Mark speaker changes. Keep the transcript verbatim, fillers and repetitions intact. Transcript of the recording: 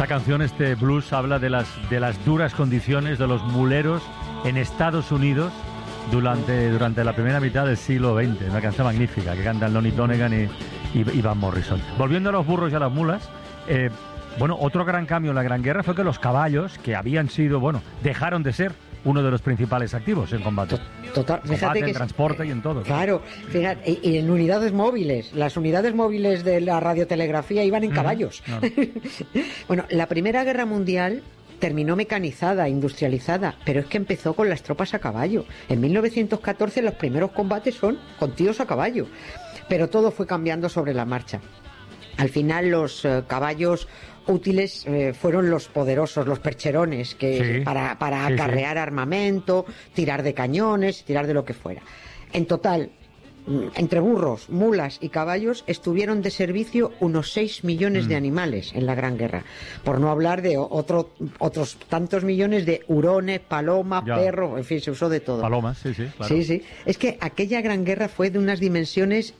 Speaker 1: Esta canción, este blues, habla de las, de las duras condiciones de los muleros en Estados Unidos durante, durante la primera mitad del siglo veinte. Una canción magnífica que cantan Lonnie Donegan y, y, y Van Morrison. Volviendo a los burros y a las mulas, eh, bueno, otro gran cambio en la Gran Guerra fue que los caballos, que habían sido, bueno, dejaron de ser uno de los principales activos en combate.
Speaker 2: Total, fíjate
Speaker 1: combate,
Speaker 2: que
Speaker 1: en transporte y en todo.
Speaker 2: Claro, fíjate, y, y en unidades móviles. Las unidades móviles de la radiotelegrafía iban en caballos. Mm, claro. Bueno, la Primera Guerra Mundial terminó mecanizada, industrializada, pero es que empezó con las tropas a caballo. En mil novecientos catorce los primeros combates son con tíos a caballo, pero todo fue cambiando sobre la marcha. Al final los eh, caballos útiles eh, fueron los poderosos, los percherones, que sí, para, para sí, acarrear sí. armamento, tirar de cañones, tirar de lo que fuera. En total, entre burros, mulas y caballos estuvieron de servicio unos seis millones mm. de animales en la Gran Guerra, por no hablar de otro, otros tantos millones de hurones, palomas, perros, en fin, se usó de todo.
Speaker 1: Palomas, sí, sí, claro.
Speaker 2: Sí, sí. Es que aquella Gran Guerra fue de unas dimensiones